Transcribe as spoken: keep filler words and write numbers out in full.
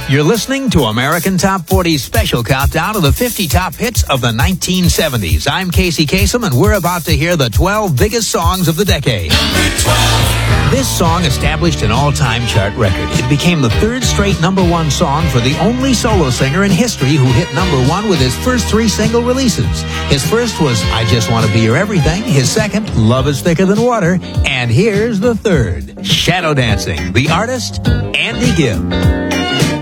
You're listening to American Top forty's special countdown of the fifty top hits of the nineteen seventies. I'm Casey Kasem, and we're about to hear the twelve biggest songs of the decade. Number twelve. This song established an all-time chart record. It became the third straight number one song for the only solo singer in history who hit number one with his first three single releases. His first was I Just Want to Be Your Everything. His second, Love is Thicker Than Water. And here's the third, Shadow Dancing. The artist, Andy Gibb.